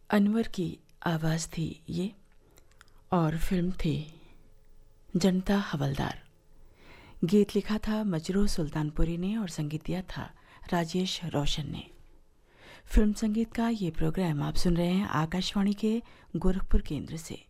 अनवर की आवाज़ थी ये और फिल्म थी जनता हवलदार। गीत लिखा था मजरूह सुल्तानपुरी ने और संगीत दिया था राजेश रोशन ने। फिल्म संगीत का ये प्रोग्राम आप सुन रहे हैं आकाशवाणी के गोरखपुर केंद्र से।